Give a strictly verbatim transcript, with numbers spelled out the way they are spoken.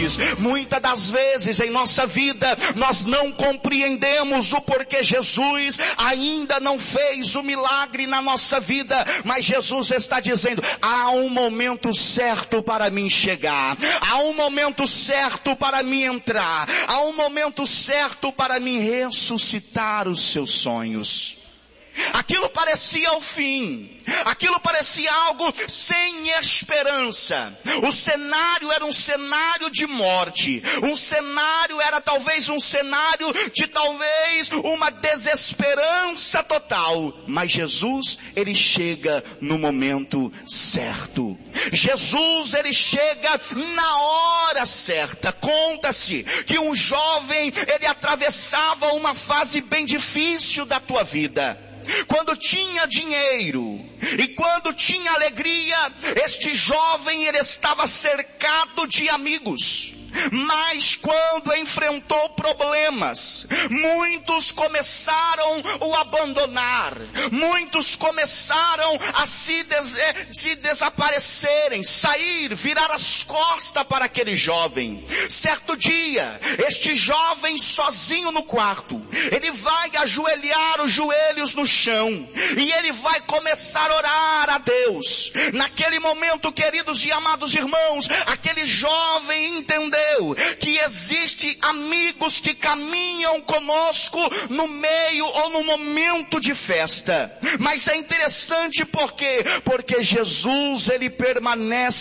Muitas das vezes em nossa vida nós não compreendemos o porquê Jesus ainda não fez o milagre na nossa vida, mas Jesus está dizendo: há um momento certo para mim chegar, há um momento certo para mim entrar, há um momento certo para mim ressuscitar os seus sonhos. Aquilo parecia o fim, aquilo parecia algo sem esperança. O cenário era um cenário de morte, um cenário era talvez um cenário de talvez uma desesperança total. Mas Jesus, ele chega no momento certo. Jesus, ele chega na hora certa. Conta-se que um jovem, ele atravessava uma fase bem difícil da tua vida. Quando tinha dinheiro e quando tinha alegria, este jovem, ele estava cercado de amigos. Mas quando enfrentou problemas, muitos começaram a o abandonar, muitos começaram a se, des- se desaparecerem, sair, virar as costas para aquele jovem. Certo dia, este jovem sozinho no quarto, ele vai ajoelhar os joelhos no chão e ele vai começar a orar a Deus. Naquele momento, queridos e amados irmãos, aquele jovem entendeu que existe amigos que caminham conosco no meio ou no momento de festa. Mas é interessante porque porque Jesus, ele permanece